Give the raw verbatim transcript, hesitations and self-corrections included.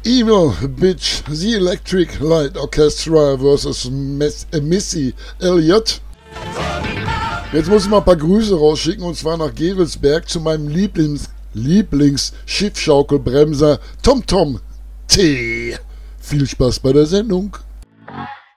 Evil Bitch, The Electric Light Orchestra versus Miss, äh, Missy Elliott. Jetzt muss ich mal ein paar Grüße rausschicken, und zwar nach Gevelsberg zu meinem Lieblings, Lieblings-Schiffschaukelbremser TomTom T. Viel Spaß bei der Sendung.